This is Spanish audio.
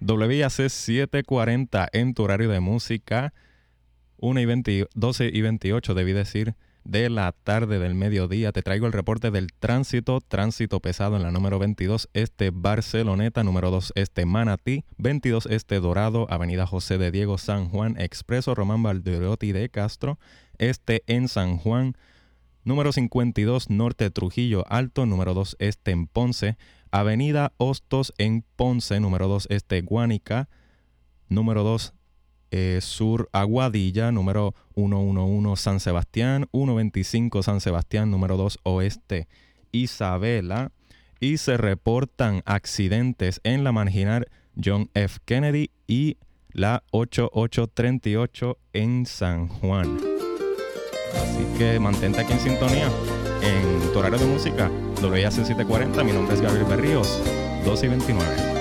WIAC 740 en tu horario de música, 12 y 28, debí decir, de la tarde del mediodía. Te traigo el reporte del tránsito pesado en la número 22 Este Barceloneta, número 2 Este Manatí, 22 Este Dorado, Avenida José de Diego San Juan, Expreso Román Valderotti de Castro, Este en San Juan, número 52 Norte Trujillo Alto, número 2 Este en Ponce, Avenida Hostos en Ponce, número 2 Este Guánica, número 2 Sur Aguadilla, número 111 San Sebastián, 125 San Sebastián, número 2 Oeste Isabela, y se reportan accidentes en la marginal John F. Kennedy y la 8838 en San Juan. Así que mantente aquí en sintonía en tu horario de música, WIAC 740. Mi nombre es Gabriel Berríos, 2 y 29.